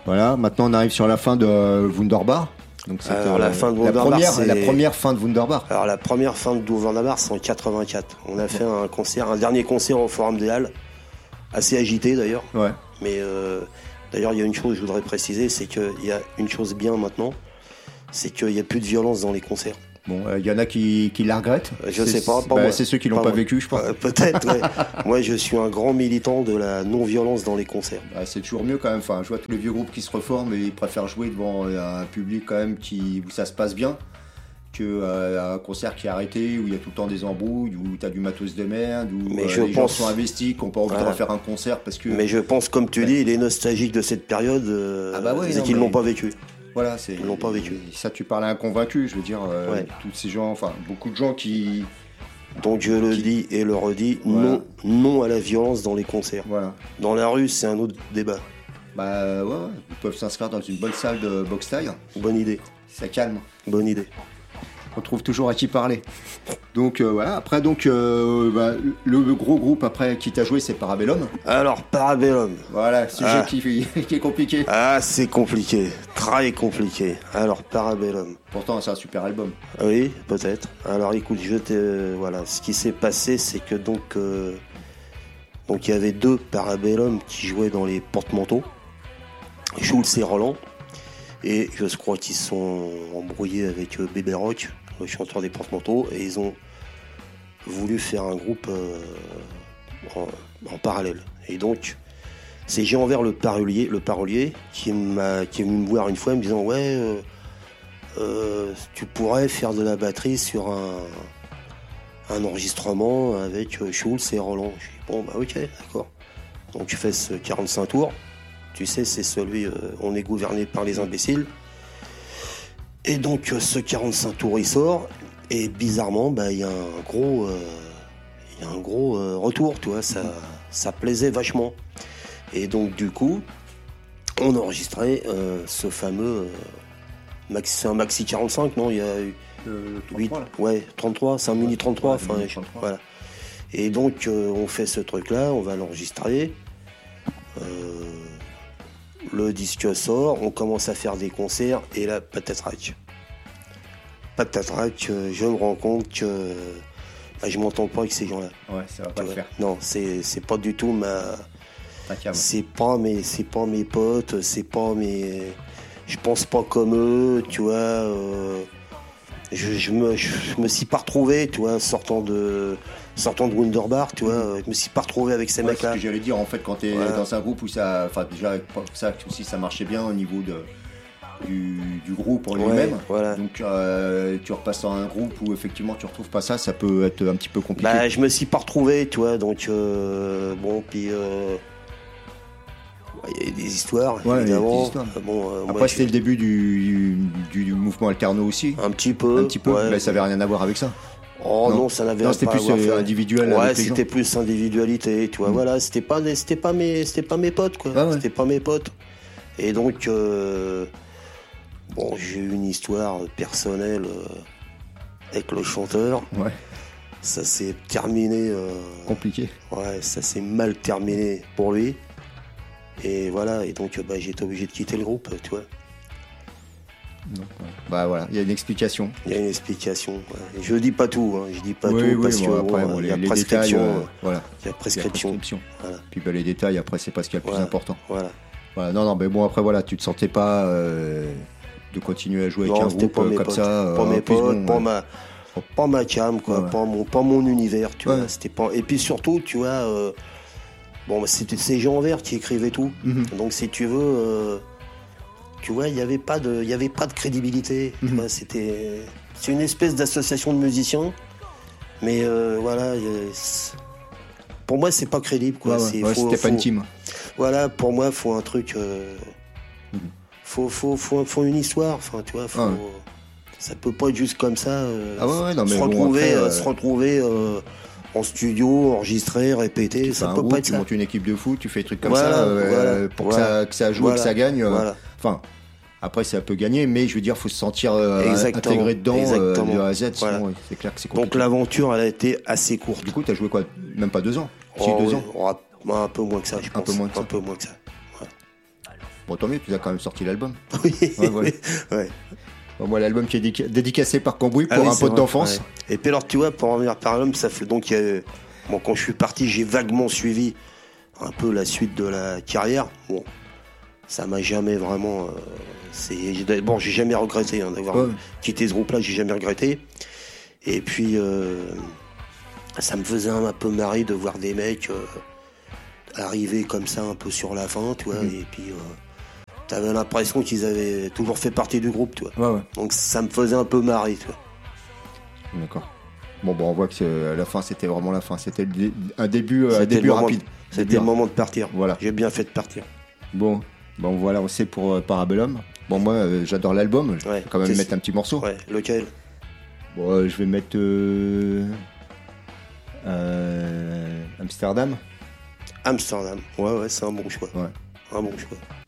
Voilà, maintenant on arrive sur la fin de Wunderbar. Donc c'était Alors, la fin de Wunderbar, la première fin de Wunderbar. Alors la première fin de Wunderbar, c'est en 84. On a fait un dernier concert au Forum des Halles, assez agité d'ailleurs. Ouais. Mais d'ailleurs, il y a une chose que je voudrais préciser, c'est qu'il y a une chose bien maintenant, c'est qu'il n'y a plus de violence dans les concerts. Bon, il y en a qui la regrettent. Je sais pas moi. C'est ceux qui l'ont pas vécu, je pense. Peut-être, ouais. Moi, je suis un grand militant de la non-violence dans les concerts. C'est toujours mieux quand même. Enfin, je vois tous les vieux groupes qui se reforment et ils préfèrent jouer devant un public quand même où ça se passe bien qu'un concert qui est arrêté, où il y a tout le temps des embrouilles, où tu as du matos de merde, où les gens sont investis, qui n'ont pas envie de refaire un concert parce que... Mais je pense, comme tu dis, les nostalgiques de cette période, c'est qu'ils ne l'ont pas vécu. Voilà, ils l'ont pas vécu. Ça, tu parles à un convaincu, je veux dire, tous ces gens, enfin, beaucoup de gens qui... Donc je le dis et le redis, voilà. non à la violence dans les concerts. Voilà. Dans la rue, c'est un autre débat. Bah ouais, ils peuvent s'inscrire dans une bonne salle de boxe taille. Bonne idée. Ça calme. Bonne idée. On trouve toujours à qui parler. Donc voilà, après le gros groupe après qui t'a joué, c'est Parabellum. Alors Parabellum. Voilà, sujet qui est compliqué. Ah, c'est compliqué, très compliqué. Alors Parabellum. Pourtant c'est un super album. Oui, peut-être. Alors écoute, voilà, ce qui s'est passé, c'est que donc il y avait deux Parabellum qui jouaient dans les porte-manteaux, Schulz et Roland. Et je crois qu'ils sont embrouillés avec Bébé Rock, le chanteur des porte-manteaux, et ils ont voulu faire un groupe en parallèle. Et donc, c'est Jean Vert le parolier, qui est venu me voir une fois en me disant ouais, tu pourrais faire de la batterie sur un enregistrement avec Schulz et Roland. Je dis bon bah ok, d'accord. Donc je fais ce 45 tours. Tu sais, c'est celui, on est gouverné par les imbéciles. Et donc, ce 45 tours, il sort. Et bizarrement, il y a un gros retour, tu vois. Ça plaisait vachement. Et donc, du coup, on a enregistré ce fameux... c'est un maxi 45, non? Il y a eu 33, là. Ouais, 33, c'est un mini 33. Ouais, Enfin, mini 33. Voilà. Et donc, on fait ce truc-là, on va l'enregistrer. Le disque sort, on commence à faire des concerts et là, patatrac, je me rends compte que je m'entends pas avec ces gens-là. Ouais, ça va pas le faire. Non, c'est pas du tout c'est pas mes potes, je pense pas comme eux, tu vois. Je me suis pas retrouvé, tu vois, sortant de Wunderbar, tu vois, je me suis pas retrouvé avec ces mecs-là. C'est ce que j'allais dire, en fait, quand t'es dans un groupe où ça, enfin déjà ça aussi ça marchait bien au niveau du groupe en lui-même. Voilà. Donc tu repasses dans un groupe où effectivement tu retrouves pas ça, ça peut être un petit peu compliqué. Je me suis pas retrouvé, tu vois, donc bon, puis il y a des histoires, évidemment. Des histoires. Après, c'était le début du mouvement alterno aussi. Un petit peu. Ouais. Mais ça avait rien à voir avec ça. Oh non, ça n'avait c'était pas plus individuel. Ouais, avec les c'était gens. plus individualité, tu vois. Voilà, c'était pas mes potes, quoi. Ah ouais. C'était pas mes potes. Et donc, j'ai eu une histoire personnelle avec le chanteur. Ouais. Ça s'est terminé. Compliqué. Ouais, ça s'est mal terminé pour lui. Et voilà, et donc j'ai été obligé de quitter le groupe, tu vois. Donc, voilà, il y a une explication. Il y a une explication. Ouais. Je dis pas tout, je dis pas tout parce que après, il y a les prescription. détails, voilà. Il y a prescription. Voilà. Puis les détails, après, c'est pas ce qui est le plus important. Voilà. Non, mais bon, après, voilà, tu te sentais pas de continuer à jouer avec un groupe comme potes, ça. Pas mes potes, pas ma cam, quoi, pas mon univers, tu vois. C'était pas... Et puis surtout, tu vois, c'était ces gens verts qui écrivaient tout. Mm-hmm. Donc si tu veux, tu vois, il y avait pas de crédibilité. Mm-hmm. Tu vois, c'est une espèce d'association de musiciens, mais voilà. Pour moi, c'est pas crédible, quoi. C'était pas une team. Voilà, pour moi, faut un truc. Faut une histoire. Enfin, tu vois, ça peut pas être juste comme ça. Se retrouver en studio, enregistrer, répéter. Ça peut pas être ça. Tu montes une équipe de foot, tu fais des trucs comme ça pour que ça joue et que ça gagne. Enfin. Après, ça peut gagner, mais je veux dire, faut se sentir intégré dedans de A à Z, sinon c'est clair que c'est compliqué. Donc l'aventure, elle a été assez courte. Du coup, t'as joué quoi? Même pas 2 ans? 2 ans? Un peu moins que ça, je pense. Un peu moins que ça. Ouais. Bon, tant mieux, tu as quand même sorti l'album. Oui. Ouais, voilà. Ouais. Bon, moi, l'album qui est dédicacé par Cambouis pour Ah oui, un c'est pote vrai, d'enfance. ouais. Et puis alors, tu vois, pour en revenir par l'homme, ça fait donc... bon, quand je suis parti, j'ai vaguement suivi un peu la suite de la carrière. Bon, ça m'a jamais vraiment... Bon, j'ai jamais regretté d'avoir quitté ce groupe-là, j'ai jamais regretté. Et puis, ça me faisait un peu marrer de voir des mecs arriver comme ça un peu sur la fin, tu vois, et puis... T'avais l'impression qu'ils avaient toujours fait partie du groupe, tu vois. Ouais. Donc ça me faisait un peu marrer, tu vois. D'accord. Bon, on voit que la fin, c'était vraiment la fin. C'était un début rapide. C'était le moment de partir. Voilà. J'ai bien fait de partir. Bon, voilà, on sait pour Parabellum. Bon, moi, j'adore l'album. Je vais quand même mettre un petit morceau. Ouais, lequel? Bon, je vais mettre Amsterdam. Amsterdam. Ouais, c'est un bon choix. Ouais. Un bon choix.